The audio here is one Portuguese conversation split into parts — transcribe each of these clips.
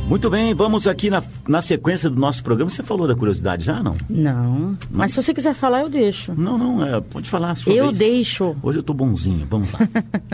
Muito bem, vamos aqui na sequência do nosso programa. Você falou da curiosidade já, não? Não, mas se você quiser falar, eu deixo. Não, pode falar a sua Eu vez. deixo. Hoje eu tô bonzinho, vamos lá.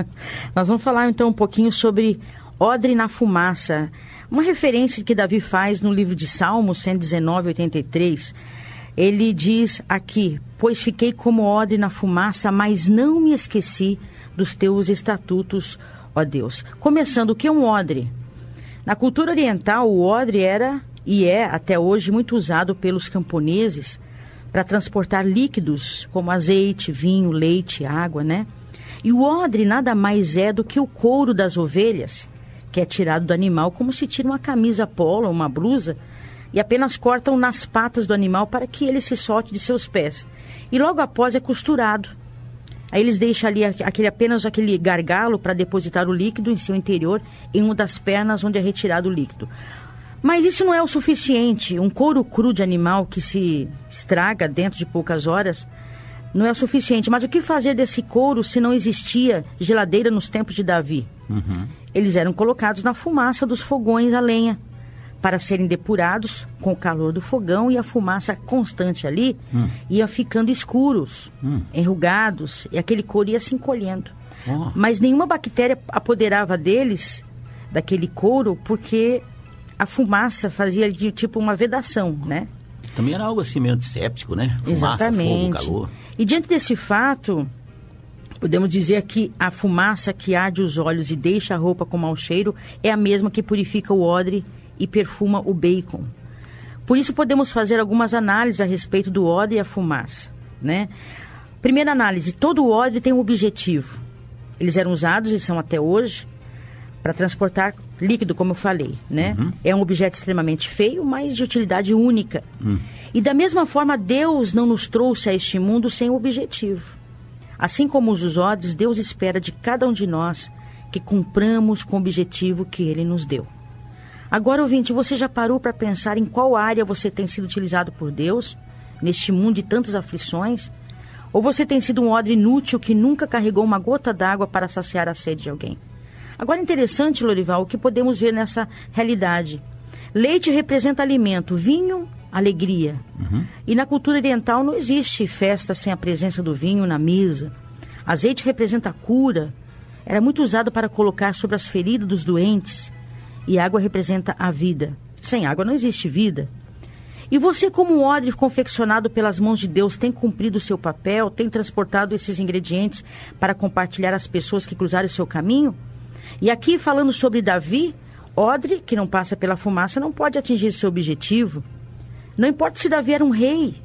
Nós vamos falar então um pouquinho sobre odre na fumaça. Uma referência que Davi faz no livro de Salmos 119, 83. Ele diz aqui: pois fiquei como odre na fumaça, mas não me esqueci dos teus estatutos, ó Deus. Começando, o que é um odre? Na cultura oriental, o odre era e é até hoje muito usado pelos camponeses para transportar líquidos como azeite, vinho, leite, água, né? E o odre nada mais é do que o couro das ovelhas, que é tirado do animal como se tira uma camisa polo ou uma blusa, e apenas cortam nas patas do animal para que ele se solte de seus pés. E logo após é costurado. Aí eles deixam ali apenas aquele gargalo para depositar o líquido em seu interior, em uma das pernas onde é retirado o líquido. Mas isso não é o suficiente. Um couro cru de animal que se estraga dentro de poucas horas não é o suficiente. Mas o que fazer desse couro se não existia geladeira nos tempos de Davi? Eles eram colocados na fumaça dos fogões a lenha, para serem depurados com o calor do fogão, e a fumaça constante ali ia ficando escuros, enrugados, e aquele couro ia se encolhendo. Mas nenhuma bactéria apoderava deles, daquele couro, porque a fumaça fazia de tipo uma vedação, né? Também era algo assim meio antisséptico, né? Fumaça, Exatamente. fogo, calor. E diante desse fato, podemos dizer que a fumaça que arde os olhos e deixa a roupa com mau cheiro é a mesma que purifica o odre e perfuma o bacon. Por isso podemos fazer algumas análises a respeito do odre e a fumaça, né? Primeira análise: todo o odre tem um objetivo. Eles eram usados e são até hoje para transportar líquido, como eu falei, né? É um objeto extremamente feio, mas de utilidade única. E da mesma forma, Deus não nos trouxe a este mundo sem um objetivo. Assim como os odres, Deus espera de cada um de nós que cumpramos com o objetivo que Ele nos deu. Agora, ouvinte, você já parou para pensar em qual área você tem sido utilizado por Deus neste mundo de tantas aflições? Ou você tem sido um odre inútil que nunca carregou uma gota d'água para saciar a sede de alguém? Agora, interessante, Lorival, o que podemos ver nessa realidade. Leite representa alimento, vinho, alegria. E na cultura oriental não existe festa sem a presença do vinho na mesa. Azeite representa cura, era muito usado para colocar sobre as feridas dos doentes. E água representa a vida. Sem água não existe vida. E você, como um odre confeccionado pelas mãos de Deus, tem cumprido o seu papel, tem transportado esses ingredientes para compartilhar às pessoas que cruzarem o seu caminho? E aqui, falando sobre Davi, odre que não passa pela fumaça não pode atingir seu objetivo. Não importa se Davi era um rei.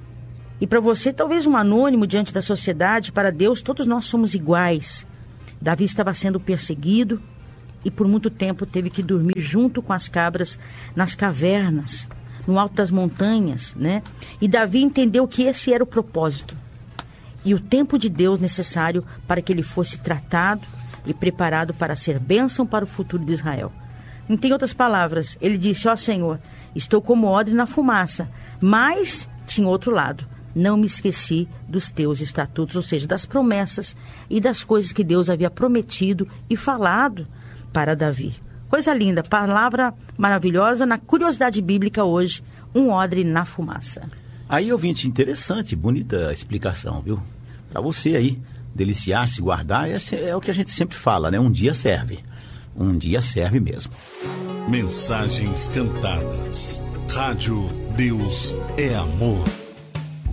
E para você, talvez um anônimo diante da sociedade, para Deus, todos nós somos iguais. Davi estava sendo perseguido e por muito tempo teve que dormir junto com as cabras nas cavernas, no alto das montanhas, né? E Davi entendeu que esse era o propósito e o tempo de Deus necessário para que ele fosse tratado e preparado para ser bênção para o futuro de Israel. Não tem outras palavras. Ele disse: ó Senhor, estou como odre na fumaça, mas tinha outro lado. Não me esqueci dos teus estatutos, ou seja, das promessas e das coisas que Deus havia prometido e falado para Davi. Coisa linda, palavra maravilhosa na curiosidade bíblica hoje, um odre na fumaça. Aí, ouvinte, interessante, bonita explicação, viu? Para você aí, deliciar-se, guardar, esse é o que a gente sempre fala, né? Um dia serve. Um dia serve mesmo. Mensagens cantadas. Rádio Deus é Amor.